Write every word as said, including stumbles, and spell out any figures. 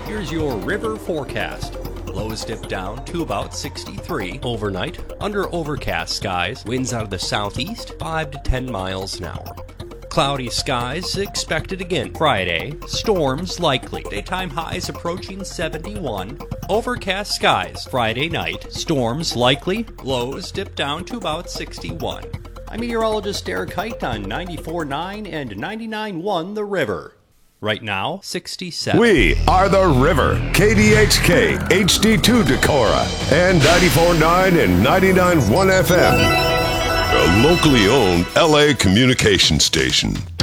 Here's your river forecast. Lows dip down to about sixty-three overnight, under overcast skies, winds out of the southeast, five to ten miles an hour. Cloudy skies expected again Friday, storms likely, daytime highs approaching seventy-one, overcast skies Friday night, storms likely, lows dip down to about sixty-one. I'm meteorologist Eric Height on ninety-four point nine and ninety-nine point one The River. Right now, sixty-seven. We are The River, K D H K, H D two Decorah, and ninety-four point nine and ninety-nine point one F M. A locally owned L A communication station.